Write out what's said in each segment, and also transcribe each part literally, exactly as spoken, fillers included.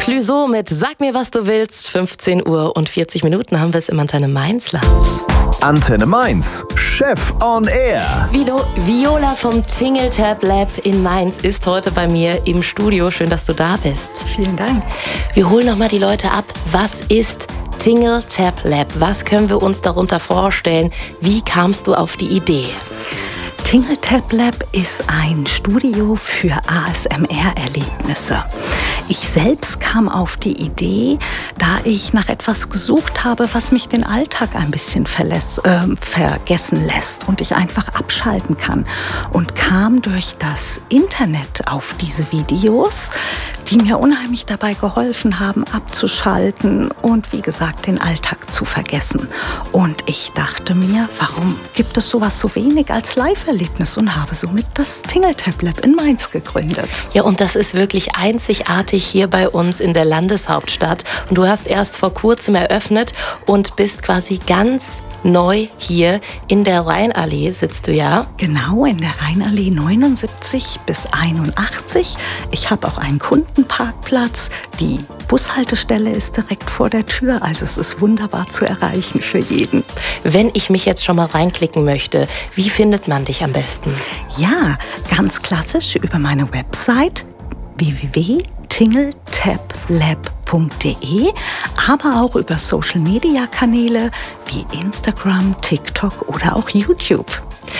Clouseau mit Sag mir, was du willst. fünfzehn Uhr und vierzig Minuten haben wir es im Antenne Mainz-Land. Antenne Mainz, Chef on Air. Vilo, Viola vom Tingle-Tab Lab in Mainz ist heute bei mir im Studio. Schön, dass du da bist. Vielen Dank. Wir holen nochmal die Leute ab. Was ist Tingle-Tab Lab? Was können wir uns darunter vorstellen? Wie kamst du auf die Idee? Tingle-Tab Lab ist ein Studio für A S M R-Erlebnisse. Ich selbst kam auf die Idee, da ich nach etwas gesucht habe, was mich den Alltag ein bisschen verlässt, äh, vergessen lässt und ich einfach abschalten kann. Und kam durch das Internet auf diese Videos, die mir unheimlich dabei geholfen haben, abzuschalten und wie gesagt, den Alltag zu vergessen. Und ich dachte mir, warum gibt es sowas so wenig als Live-Erlebnis und habe somit das Tingle-Tab Lab in Mainz gegründet. Ja, und das ist wirklich einzigartig hier bei uns in der Landeshauptstadt. Und du hast erst vor kurzem eröffnet und bist quasi ganz neu hier in der Rheinallee, sitzt du ja? Genau, in der Rheinallee neunundsiebzig bis einundachtzig. Ich habe auch einen Kundenparkplatz. Die Bushaltestelle ist direkt vor der Tür, also es ist wunderbar zu erreichen für jeden. Wenn ich mich jetzt schon mal reinklicken möchte, wie findet man dich am besten? Ja, ganz klassisch über meine Website w w w punkt tingle tab lab punkt d e, aber auch über Social-Media-Kanäle wie Instagram, TikTok oder auch YouTube.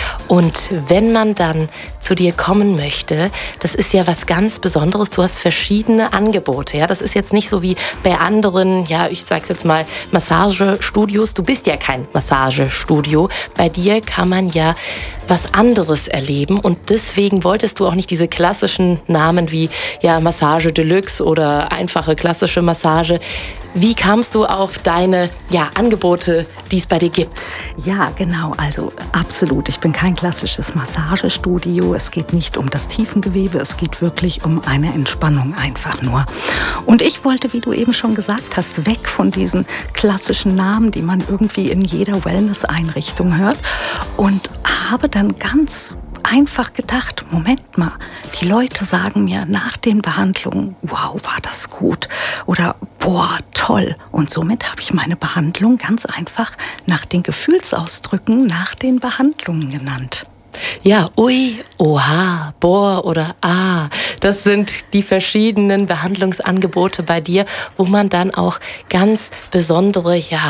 Und wenn man dann zu dir kommen möchte, das ist ja was ganz Besonderes. Du hast verschiedene Angebote. Ja? Das ist jetzt nicht so wie bei anderen, ja, ich sag's jetzt mal, Massagestudios. Du bist ja kein Massagestudio. Bei dir kann man ja was anderes erleben. Und deswegen wolltest du auch nicht diese klassischen Namen wie ja, Massage Deluxe oder einfache klassische Massage. Wie kamst du auf deine ja, Angebote, die es bei dir gibt? Ja, genau. Also absolut. Ich bin kein klassisches Massagestudio. Es geht nicht um das Tiefengewebe. Es geht wirklich um eine Entspannung einfach nur. Und ich wollte, wie du eben schon gesagt hast, weg von diesen klassischen Namen, die man irgendwie in jeder Wellness-Einrichtung hört. Und habe dann ganz einfach gedacht, Moment mal, die Leute sagen mir nach den Behandlungen, wow, war das gut oder boah, toll. Und somit habe ich meine Behandlung ganz einfach nach den Gefühlsausdrücken, nach den Behandlungen genannt. Ja, ui, oha, boah oder ah, das sind die verschiedenen Behandlungsangebote bei dir, wo man dann auch ganz besondere, ja,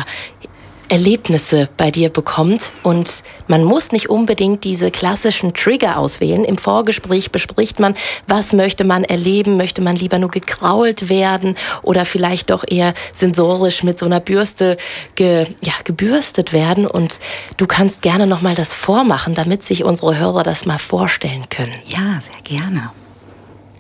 Erlebnisse bei dir bekommt und man muss nicht unbedingt diese klassischen Trigger auswählen. Im Vorgespräch bespricht man, was möchte man erleben, möchte man lieber nur gekrault werden oder vielleicht doch eher sensorisch mit so einer Bürste ge, ja, gebürstet werden und du kannst gerne nochmal das vormachen, damit sich unsere Hörer das mal vorstellen können. Ja, sehr gerne.